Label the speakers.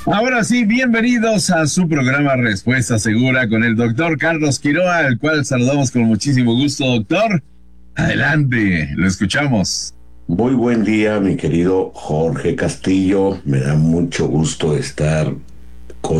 Speaker 1: Ahora sí, bienvenidos a su programa Respuesta Segura con el doctor Carlos Quiroa, al cual saludamos con muchísimo gusto, doctor. Adelante, lo escuchamos.
Speaker 2: Muy buen día, mi querido Jorge Castillo. Me da mucho gusto estar